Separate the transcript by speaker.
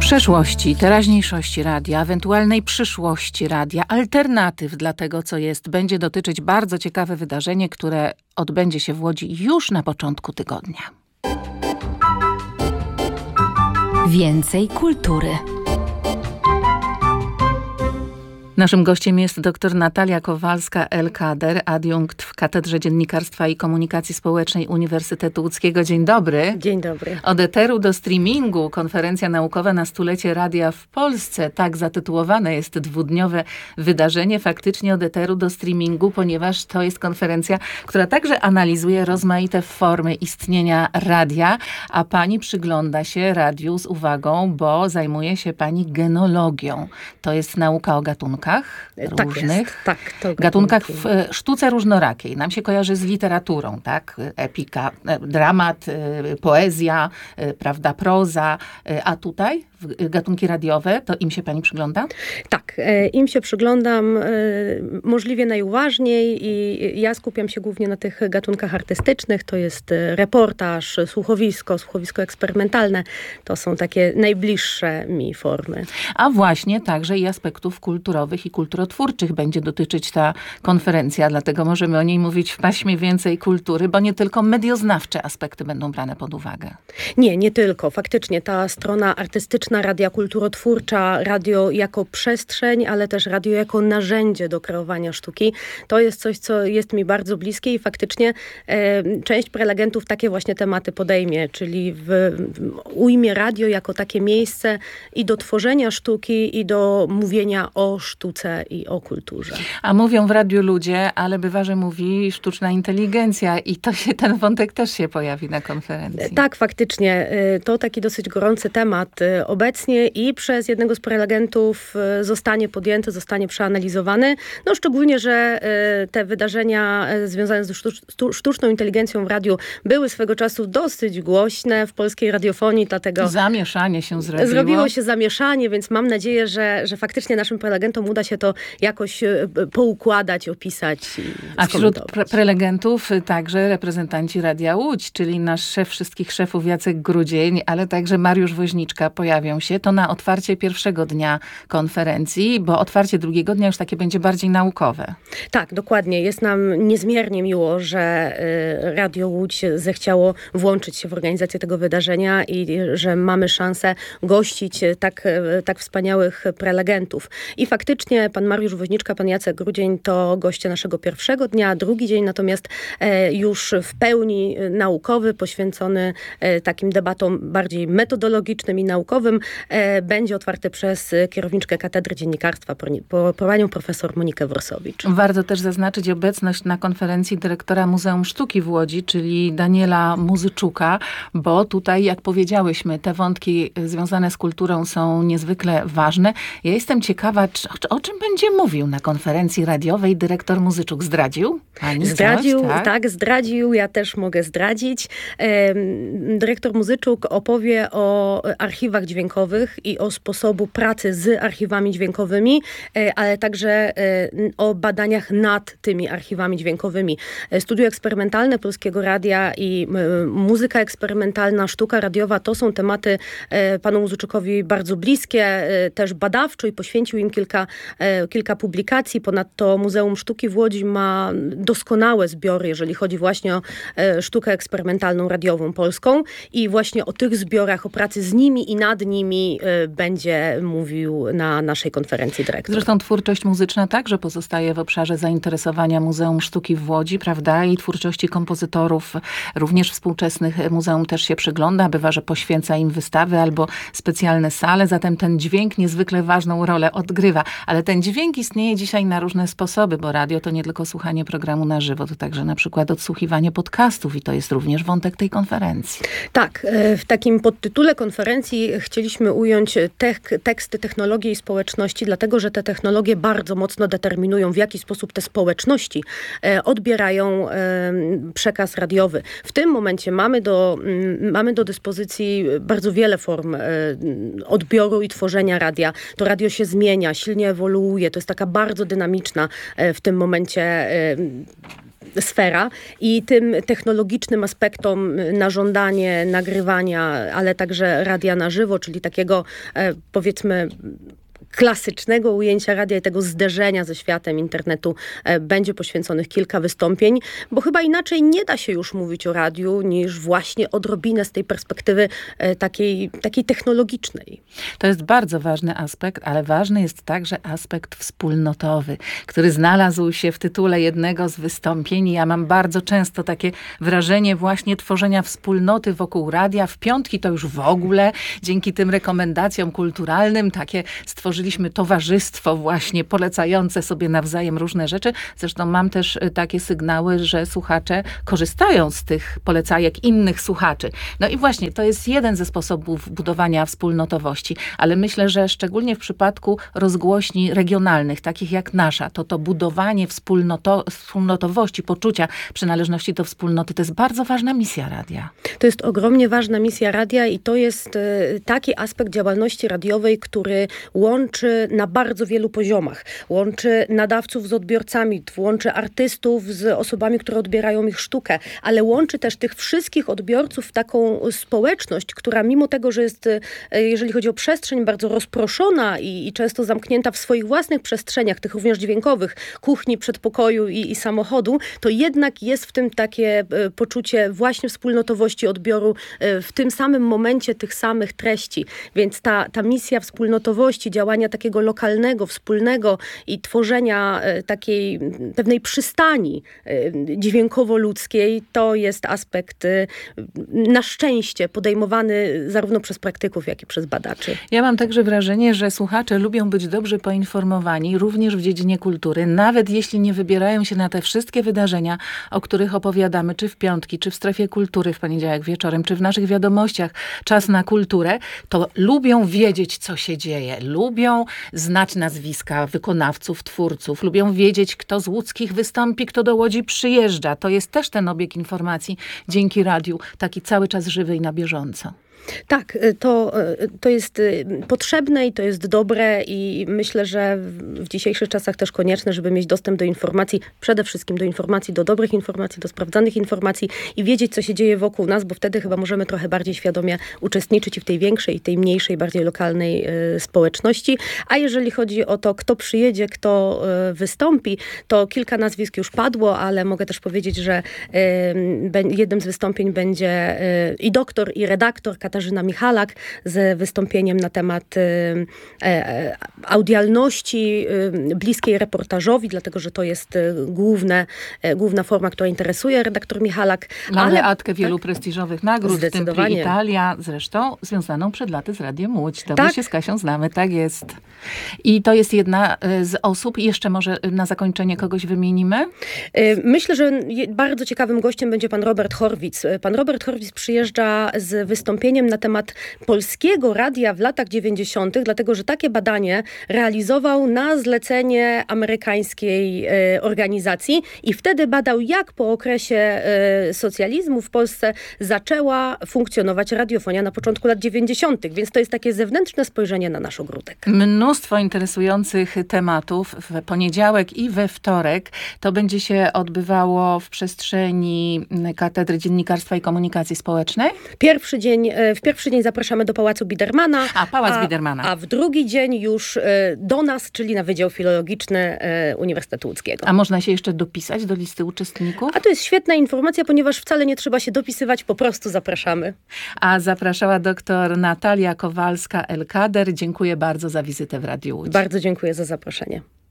Speaker 1: Przeszłości, teraźniejszości radia, ewentualnej przyszłości radia, alternatyw dla tego, co jest, będzie dotyczyć bardzo ciekawe wydarzenie, które odbędzie się w Łodzi już na początku tygodnia.
Speaker 2: Więcej kultury.
Speaker 1: Naszym gościem jest dr Natalia Kowalska-Elkader, adiunkt w Katedrze Dziennikarstwa i Komunikacji Społecznej Uniwersytetu Łódzkiego. Dzień dobry.
Speaker 3: Dzień dobry.
Speaker 1: Od eteru do streamingu. Konferencja naukowa na stulecie radia w Polsce. Tak zatytułowane jest dwudniowe wydarzenie. Faktycznie od eteru do streamingu, ponieważ to jest konferencja, która także analizuje rozmaite formy istnienia radia, a pani przygląda się radiu z uwagą, bo zajmuje się pani genologią. To jest nauka o gatunkach różnych.
Speaker 3: Tak, to
Speaker 1: gatunkach w sztuce różnorakiej. Nam się kojarzy z literaturą, tak? Epika, dramat, poezja, prawda, proza. A tutaj gatunki radiowe, to im się pani przygląda?
Speaker 3: Tak, im się przyglądam możliwie najuważniej i ja skupiam się głównie na tych gatunkach artystycznych. To jest reportaż, słuchowisko eksperymentalne. To są takie najbliższe mi formy.
Speaker 1: A właśnie także i aspektów kulturowych i kulturotwórczych będzie dotyczyć ta konferencja, dlatego możemy o niej mówić w paśmie Więcej Kultury, bo nie tylko medioznawcze aspekty będą brane pod uwagę.
Speaker 3: Nie tylko. Faktycznie ta strona artystyczna, radia kulturotwórcza, radio jako przestrzeń, ale też radio jako narzędzie do kreowania sztuki. To jest coś, co jest mi bardzo bliskie i faktycznie część prelegentów takie właśnie tematy podejmie, czyli ujmie radio jako takie miejsce i do tworzenia sztuki, i do mówienia o sztuce i o kulturze.
Speaker 1: A mówią w radiu ludzie, ale bywa, że mówi sztuczna inteligencja i ten wątek też się pojawi na konferencji.
Speaker 3: Tak, faktycznie. To taki dosyć gorący temat obecnie i przez jednego z prelegentów zostanie podjęty, zostanie przeanalizowany. No szczególnie, że te wydarzenia związane z sztuczną inteligencją w radiu były swego czasu dosyć głośne w polskiej radiofonii, dlatego
Speaker 1: zamieszanie się zrobiło.
Speaker 3: Zrobiło się zamieszanie, więc mam nadzieję, że faktycznie naszym prelegentom uda się to jakoś poukładać, opisać i
Speaker 1: a wśród prelegentów także reprezentanci Radia Łódź, czyli nasz szef wszystkich szefów Jacek Grudzień, ale także Mariusz Woźniczka pojawią się. To na otwarcie pierwszego dnia konferencji, bo otwarcie drugiego dnia już takie będzie bardziej naukowe.
Speaker 3: Tak, dokładnie. Jest nam niezmiernie miło, że Radio Łódź zechciało włączyć się w organizację tego wydarzenia i że mamy szansę gościć tak wspaniałych prelegentów. I faktycznie pan Mariusz Woźniczka, pan Jacek Grudzień to goście naszego pierwszego dnia, drugi dzień natomiast już w pełni naukowy, poświęcony takim debatom bardziej metodologicznym i naukowym, będzie otwarty przez kierowniczkę Katedry Dziennikarstwa, panią profesor Monikę Wrosowicz.
Speaker 1: Warto też zaznaczyć obecność na konferencji dyrektora Muzeum Sztuki w Łodzi, czyli Daniela Muzyczuka, bo tutaj, jak powiedziałyśmy, te wątki związane z kulturą są niezwykle ważne. Ja jestem ciekawa, o czym będzie mówił na konferencji radiowej dyrektor Muzyczuk. Zdradził? Pani
Speaker 3: zdradził,
Speaker 1: coś, tak?
Speaker 3: Zdradził. Ja też mogę zdradzić. Dyrektor Muzyczuk opowie o archiwach dźwiękowych i o sposobu pracy z archiwami dźwiękowymi, ale także o badaniach nad tymi archiwami dźwiękowymi. Studio eksperymentalne Polskiego Radia i muzyka eksperymentalna, sztuka radiowa to są tematy panu Muzyczukowi bardzo bliskie, też badawczo i poświęcił im kilka publikacji. Ponadto Muzeum Sztuki w Łodzi ma doskonałe zbiory, jeżeli chodzi właśnie o sztukę eksperymentalną radiową polską i właśnie o tych zbiorach, o pracy z nimi i nad nimi będzie mówił na naszej konferencji dyrektor.
Speaker 1: Zresztą twórczość muzyczna także pozostaje w obszarze zainteresowania Muzeum Sztuki w Łodzi, prawda? I twórczości kompozytorów, również współczesnych, muzeum też się przygląda. Bywa, że poświęca im wystawy albo specjalne sale, zatem ten dźwięk niezwykle ważną rolę odgrywa. Ale ten dźwięk istnieje dzisiaj na różne sposoby, bo radio to nie tylko słuchanie programu na żywo, to także na przykład odsłuchiwanie podcastów i to jest również wątek tej konferencji.
Speaker 3: Tak, w takim podtytule konferencji chcieliśmy ująć teksty, technologie i społeczności, dlatego że te technologie bardzo mocno determinują, w jaki sposób te społeczności odbierają przekaz radiowy. W tym momencie mamy do dyspozycji bardzo wiele form odbioru i tworzenia radia. To radio się zmienia, silnie ewoluuje. To jest taka bardzo dynamiczna w tym momencie sfera i tym technologicznym aspektom na żądanie, nagrywania, ale także radia na żywo, czyli takiego powiedzmy klasycznego ujęcia radia i tego zderzenia ze światem internetu będzie poświęconych kilka wystąpień, bo chyba inaczej nie da się już mówić o radiu niż właśnie odrobinę z tej perspektywy takiej technologicznej.
Speaker 1: To jest bardzo ważny aspekt, ale ważny jest także aspekt wspólnotowy, który znalazł się w tytule jednego z wystąpień. Ja mam bardzo często takie wrażenie właśnie tworzenia wspólnoty wokół radia. W piątki to już w ogóle dzięki tym rekomendacjom kulturalnym takie stworzyliśmy towarzystwo właśnie polecające sobie nawzajem różne rzeczy. Zresztą mam też takie sygnały, że słuchacze korzystają z tych polecajek innych słuchaczy. No i właśnie to jest jeden ze sposobów budowania wspólnotowości, ale myślę, że szczególnie w przypadku rozgłośni regionalnych, takich jak nasza, to budowanie wspólnotowości, poczucia przynależności do wspólnoty, to jest bardzo ważna misja radia.
Speaker 3: To jest ogromnie ważna misja radia i to jest taki aspekt działalności radiowej, który łączy na bardzo wielu poziomach. Łączy nadawców z odbiorcami, łączy artystów z osobami, które odbierają ich sztukę, ale łączy też tych wszystkich odbiorców w taką społeczność, która mimo tego, że jest, jeżeli chodzi o przestrzeń, bardzo rozproszona i często zamknięta w swoich własnych przestrzeniach, tych również dźwiękowych, kuchni, przedpokoju i samochodu, to jednak jest w tym takie poczucie właśnie wspólnotowości odbioru w tym samym momencie tych samych treści. Więc ta misja wspólnotowości, działania takiego lokalnego, wspólnego i tworzenia takiej pewnej przystani dźwiękowo-ludzkiej, to jest aspekt na szczęście podejmowany zarówno przez praktyków, jak i przez badaczy.
Speaker 1: Ja mam także wrażenie, że słuchacze lubią być dobrze poinformowani, również w dziedzinie kultury, nawet jeśli nie wybierają się na te wszystkie wydarzenia, o których opowiadamy, czy w piątki, czy w strefie kultury w poniedziałek wieczorem, czy w naszych wiadomościach Czas na kulturę, to lubią wiedzieć, co się dzieje. Lubią znać nazwiska wykonawców, twórców. Lubią wiedzieć, kto z łódzkich wystąpi, kto do Łodzi przyjeżdża. To jest też ten obieg informacji dzięki radiu, taki cały czas żywy i na bieżąco.
Speaker 3: Tak, to jest potrzebne i to jest dobre i myślę, że w dzisiejszych czasach też konieczne, żeby mieć dostęp do informacji, przede wszystkim do informacji, do dobrych informacji, do sprawdzanych informacji i wiedzieć, co się dzieje wokół nas, bo wtedy chyba możemy trochę bardziej świadomie uczestniczyć i w tej większej, i tej mniejszej, bardziej lokalnej społeczności. A jeżeli chodzi o to, kto przyjedzie, kto wystąpi, to kilka nazwisk już padło, ale mogę też powiedzieć, że jednym z wystąpień będzie i doktor, i redaktor Katarzyna Michalak z wystąpieniem na temat audialności bliskiej reportażowi, dlatego że to jest główna forma, która interesuje redaktor Michalak.
Speaker 1: Laureatkę wielu prestiżowych nagród, w tym
Speaker 3: Zdecydowanie.
Speaker 1: Italia, zresztą związaną przed laty z Radiem Łódź. Dobrze się z Kasią znamy, tak jest. I to jest jedna z osób. I jeszcze może na zakończenie kogoś wymienimy?
Speaker 3: Myślę, że bardzo ciekawym gościem będzie pan Robert Horwitz. Pan Robert Horwitz przyjeżdża z wystąpieniem na temat polskiego radia w latach 90., dlatego że takie badanie realizował na zlecenie amerykańskiej organizacji i wtedy badał, jak po okresie socjalizmu w Polsce zaczęła funkcjonować radiofonia na początku lat 90., więc to jest takie zewnętrzne spojrzenie na nasz ogródek.
Speaker 1: Mnóstwo interesujących tematów w poniedziałek i we wtorek. To będzie się odbywało w przestrzeni Katedry Dziennikarstwa i Komunikacji Społecznej.
Speaker 3: W pierwszy dzień zapraszamy do Pałacu Bidermana.
Speaker 1: Pałac Bidermana.
Speaker 3: A w drugi dzień już do nas, czyli na Wydział Filologiczny Uniwersytetu Łódzkiego.
Speaker 1: A można się jeszcze dopisać do listy uczestników?
Speaker 3: A to jest świetna informacja, ponieważ wcale nie trzeba się dopisywać, po prostu zapraszamy.
Speaker 1: A zapraszała doktor Natalia Kowalska-Elkader. Dziękuję bardzo za wizytę w Radiu Łódź.
Speaker 3: Bardzo dziękuję za zaproszenie.